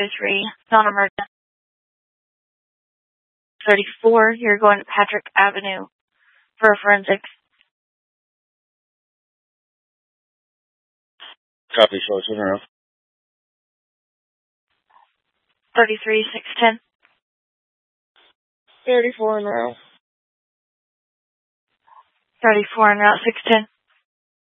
33, non-emergent. 34, you're going to Patrick Avenue for a forensic. Copy, short turn around. 33, 610. 34 now. 34 and route 610.